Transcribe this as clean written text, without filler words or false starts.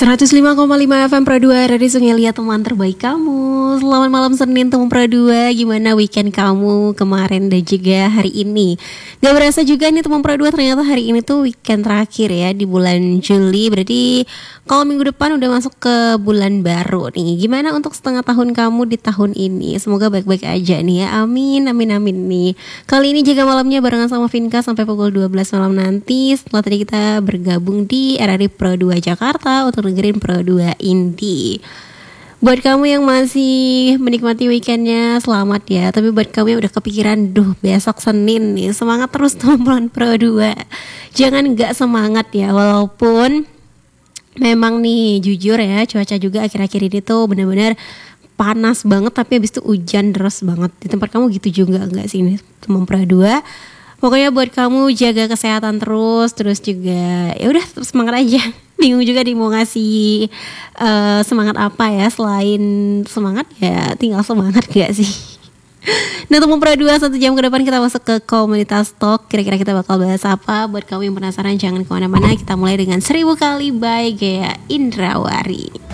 105,5 FM Pro 2 dari Sungai Liat, teman terbaik kamu. Selamat malam Senin teman Pro 2. Gimana weekend kamu kemarin dan juga hari ini? Gak berasa juga nih teman Pro 2, ternyata hari ini tuh weekend terakhir ya di bulan Juli. Berarti kalau minggu depan udah masuk ke bulan baru nih. Gimana untuk setengah tahun kamu di tahun ini? Semoga baik-baik aja nih ya. Amin, amin, amin nih. Kali ini jaga malamnya barengan sama Vinka sampai pukul 12 malam nanti. Setelah tadi kita bergabung di RRI Pro 2 Jakarta untuk dengerin Pro 2 Indie. Buat kamu yang masih menikmati weekendnya, selamat ya. Tapi buat kamu yang udah kepikiran, duh besok Senin nih, semangat terus teman Pro 2. Jangan gak semangat ya, walaupun memang nih jujur ya, cuaca juga akhir-akhir ini tuh benar-benar panas banget, tapi habis itu hujan deras banget. Di tempat kamu gitu juga enggak sih ini teman Pro 2? Pokoknya buat kamu jaga kesehatan terus juga ya udah tetap semangat aja. Bingung juga nih mau ngasih semangat apa ya, selain semangat ya tinggal semangat gak sih. Nah teman Pro 2, 1 jam ke depan kita masuk ke komunitas talk. Kira-kira kita bakal bahas apa? Buat kamu yang penasaran jangan kemana-mana. Kita mulai dengan 1000 kali by Gea Indrawari.